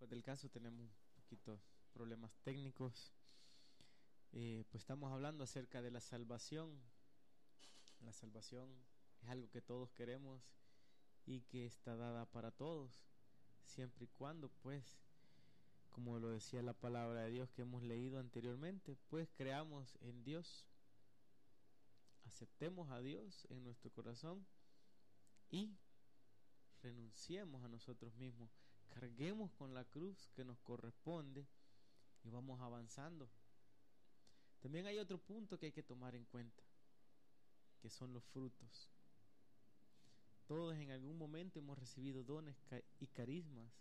pues del caso tenemos un poquito problemas técnicos. Pues estamos hablando acerca de la salvación. La salvación es algo que todos queremos y que está dada para todos, siempre y cuando, pues, como lo decía la palabra de Dios que hemos leído anteriormente, pues creamos en Dios, aceptemos a Dios en nuestro corazón y renunciemos a nosotros mismos, carguemos con la cruz que nos corresponde y vamos avanzando. También hay otro punto que hay que tomar en cuenta, que son los frutos. Todos en algún momento hemos recibido dones y carismas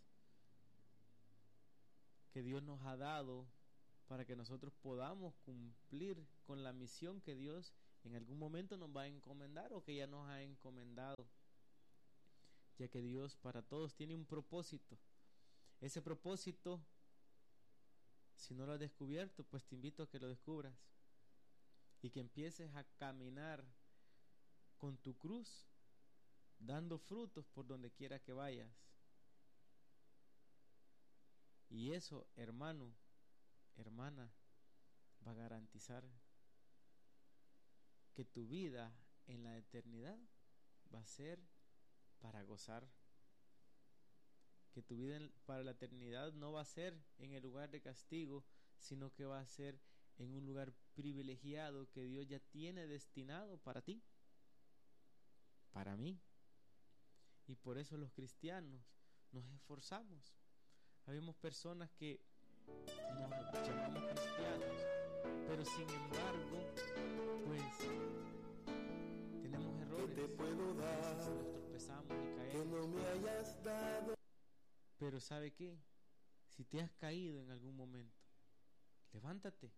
que Dios nos ha dado para que nosotros podamos cumplir con la misión que Dios en algún momento nos va a encomendar o que ya nos ha encomendado, ya que Dios para todos tiene un propósito. Ese propósito, si no lo has descubierto, pues te invito a que lo descubras y que empieces a caminar con tu cruz, dando frutos por donde quiera que vayas. Y eso, hermano, hermana, va a garantizar que tu vida en la eternidad va a ser para gozar, que tu vida para la eternidad no va a ser en el lugar de castigo, sino que va a ser en un lugar privilegiado que Dios ya tiene destinado para ti, para mí. Y por eso los cristianos nos esforzamos. Habemos personas que nos llamamos cristianos, pero sin embargo, pues tenemos errores. ¿Qué te puedo dar? Nos tropezamos y caemos. Que no me hayas dado. Pero ¿sabe qué? Si te has caído en algún momento, levántate.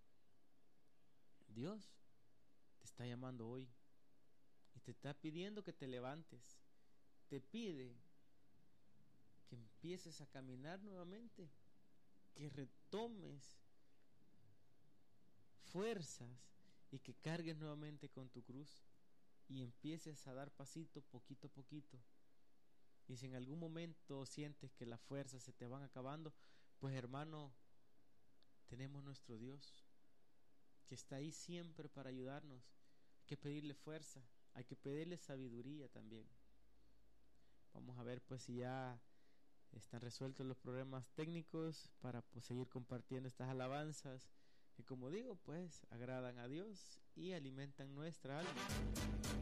Dios te está llamando hoy y te está pidiendo que te levantes. Te pide que empieces a caminar nuevamente, que retomes fuerzas y que cargues nuevamente con tu cruz y empieces a dar pasito poquito a poquito. Y si en algún momento sientes que las fuerzas se te van acabando, pues hermano, tenemos nuestro Dios que está ahí siempre para ayudarnos. Hay que pedirle fuerza, hay que pedirle sabiduría también. Vamos a ver pues si ya están resueltos los problemas técnicos para pues seguir compartiendo estas alabanzas que, como digo, pues agradan a Dios y alimentan nuestra alma.